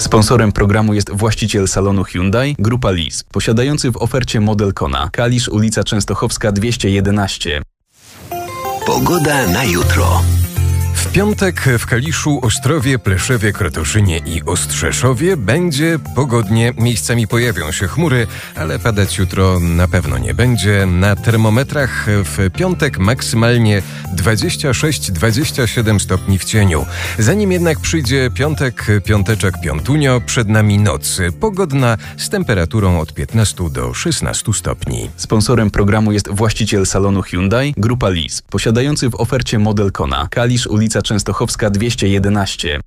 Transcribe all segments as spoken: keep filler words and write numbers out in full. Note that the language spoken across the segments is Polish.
Sponsorem programu jest właściciel salonu Hyundai, Grupa Lis, posiadający w ofercie model Kona. Kalisz, ulica Częstochowska dwieście jedenaście. Pogoda na jutro. W piątek w Kaliszu, Ostrowie, Pleszewie, Krotoszynie i Ostrzeszowie będzie pogodnie. Miejscami pojawią się chmury, ale padać jutro na pewno nie będzie. Na termometrach w piątek maksymalnie dwadzieścia sześć dwadzieścia siedem stopni w cieniu. Zanim jednak przyjdzie piątek, piąteczek, piątunio, przed nami noc pogodna z temperaturą od piętnastu do szesnastu stopni. Sponsorem programu jest właściciel salonu Hyundai, Grupa Lis, posiadający w ofercie model Kona. Kalisz, ulica Częstochowska dwieście jedenaście.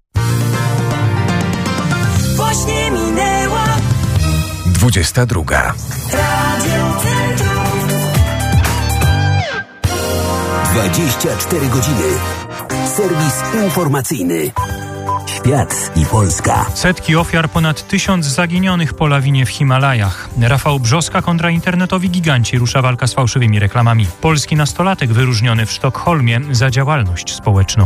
Właśnie minęła dwudziesta druga. Radio Centrum. dwadzieścia cztery godziny. Serwis informacyjny. Świat i Polska. Setki ofiar, ponad tysiąc zaginionych po lawinie w Himalajach. Rafał Brzoska kontra internetowi giganci. Rusza walka z fałszywymi reklamami. Polski nastolatek wyróżniony w Sztokholmie za działalność społeczną.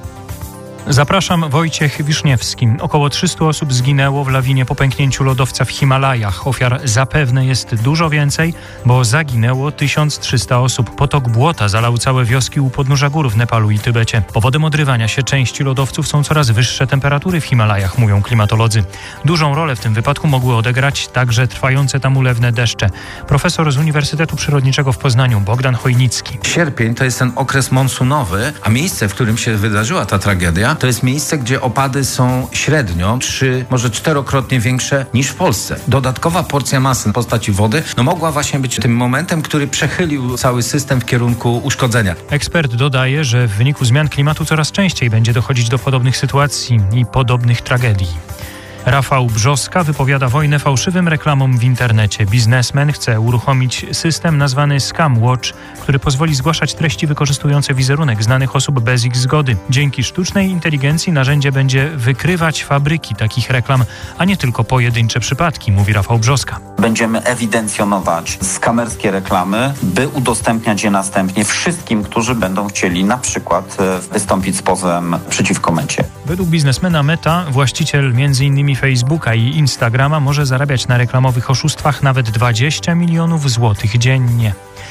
Zapraszam, Wojciech Wiszniewski. Około trzystu osób zginęło w lawinie po pęknięciu lodowca w Himalajach. Ofiar zapewne jest dużo więcej, bo zaginęło tysiąc trzysta osób. Potok błota zalał całe wioski u podnóża gór w Nepalu i Tybecie. Powodem odrywania się części lodowców są coraz wyższe temperatury w Himalajach, mówią klimatolodzy. Dużą rolę w tym wypadku mogły odegrać także trwające tam ulewne deszcze. Profesor z Uniwersytetu Przyrodniczego w Poznaniu, Bogdan Chojnicki. Sierpień to jest ten okres monsunowy, a miejsce, w którym się wydarzyła ta tragedia, to jest miejsce, gdzie opady są średnio trzy, może czterokrotnie większe niż w Polsce. Dodatkowa porcja masy w postaci wody no mogła właśnie być tym momentem, który przechylił cały system w kierunku uszkodzenia. Ekspert dodaje, że w wyniku zmian klimatu coraz częściej będzie dochodzić do podobnych sytuacji i podobnych tragedii. Rafał Brzoska wypowiada wojnę fałszywym reklamom w internecie. Biznesmen chce uruchomić system nazwany Scam Watch, który pozwoli zgłaszać treści wykorzystujące wizerunek znanych osób bez ich zgody. Dzięki sztucznej inteligencji narzędzie będzie wykrywać fabryki takich reklam, a nie tylko pojedyncze przypadki, mówi Rafał Brzoska. Będziemy ewidencjonować skamerskie reklamy, by udostępniać je następnie wszystkim, którzy będą chcieli na przykład wystąpić z pozwem przeciwko Mecie. Według biznesmena Meta, właściciel między innymi Facebooka i Instagrama, może zarabiać na reklamowych oszustwach nawet dwadzieścia milionów złotych dziennie.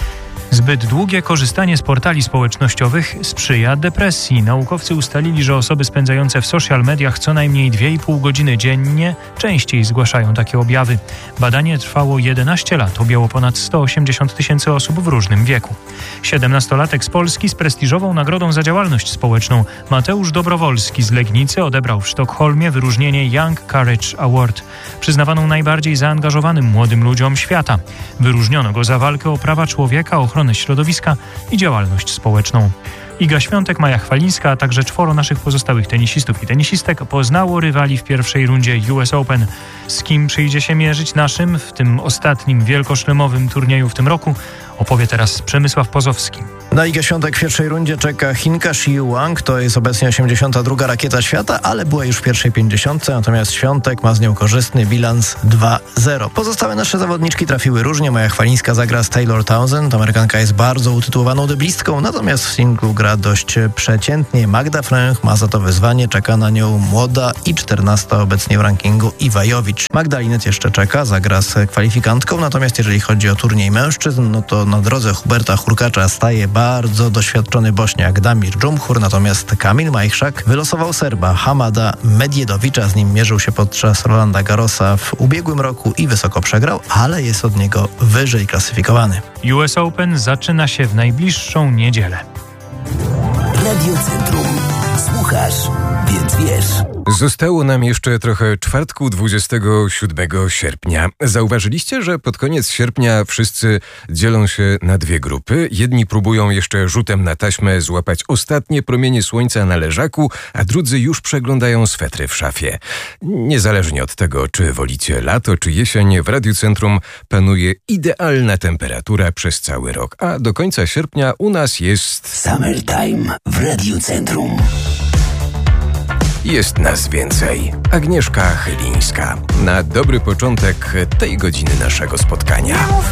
Zbyt długie korzystanie z portali społecznościowych sprzyja depresji. Naukowcy ustalili, że osoby spędzające w social mediach co najmniej dwie i pół godziny dziennie częściej zgłaszają takie objawy. Badanie trwało jedenaście lat, objęło ponad sto osiemdziesiąt tysięcy osób w różnym wieku. Siedemnastolatek z Polski z prestiżową nagrodą za działalność społeczną. Mateusz Dobrowolski z Legnicy odebrał w Sztokholmie wyróżnienie Young Courage Award, przyznawaną najbardziej zaangażowanym młodym ludziom świata. Wyróżniono go za walkę o prawa człowieka, ochronę środowiska i działalność społeczną. Iga Świątek, Maja Chwalińska, a także czworo naszych pozostałych tenisistów i tenisistek poznało rywali w pierwszej rundzie U S Open. Z kim przyjdzie się mierzyć naszym w tym ostatnim wielkoszlemowym turnieju w tym roku, opowie teraz Przemysław Pozowski. Na Igę Świątek w pierwszej rundzie czeka Chinka Shi Wang, to jest obecnie osiemdziesiąta druga rakieta świata, ale była już w pierwszej pięćdziesiątce, natomiast Świątek ma z nią korzystny bilans dwa zero. Pozostałe nasze zawodniczki trafiły różnie. Maja Chwalińska zagra z Taylor Townsend, Amerykanka jest bardzo utytułowaną deblistką, natomiast w singlu gra dość przeciętnie. Magda Fręch ma za to wyzwanie, czeka na nią młoda i czternasta obecnie w rankingu Iwa Jowicz. Magda Linet jeszcze czeka, zagra z kwalifikantką, natomiast jeżeli chodzi o turniej mężczyzn, no to na drodze Huberta Hurkacza staje bardzo doświadczony Bośniak Damir Dżumhur, natomiast Kamil Majchrzak wylosował Serba Hamada Medjedowicza. Z nim mierzył się podczas Rolanda Garrosa w ubiegłym roku i wysoko przegrał, ale jest od niego wyżej klasyfikowany. U S Open zaczyna się w najbliższą niedzielę. Radio Centrum. Słuchasz, więc wiesz. Zostało nam jeszcze trochę czwartku dwudziestego siódmego sierpnia. Zauważyliście, że pod koniec sierpnia wszyscy dzielą się na dwie grupy. Jedni próbują jeszcze rzutem na taśmę złapać ostatnie promienie słońca na leżaku, a drudzy już przeglądają swetry w szafie. Niezależnie od tego, czy wolicie lato, czy jesień, w Radiu Centrum panuje idealna temperatura przez cały rok. A do końca sierpnia u nas jest... Summertime w Radiu Centrum. Jest nas więcej. Agnieszka Chylińska. Na dobry początek tej godziny naszego spotkania.